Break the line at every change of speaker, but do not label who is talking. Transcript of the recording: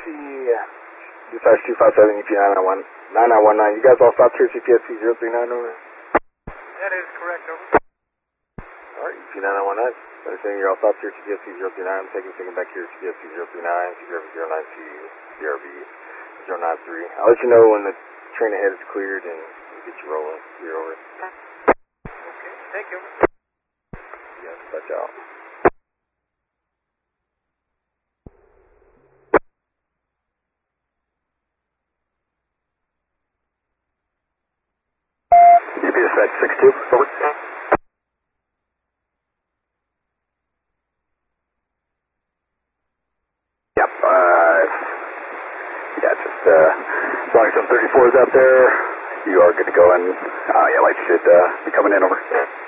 Dispatch 257, EP 9919. You guys all stopped here, CPSC 039 over?
That is correct, over.
Alright, EP 9919. Understanding you're all stopped here, CPSC 039. I'm taking back here, CPSC 039, CPRV 092, CRV 093. I'll let you know when the train ahead is cleared and we'll get you rolling. You're over.
Okay, thank you.
Yeah, dispatch out. Dispatch 62, over. Yep, yeah, just, as long as some 34 is out there, you are good to go, and, yeah, lights should, be coming in, over.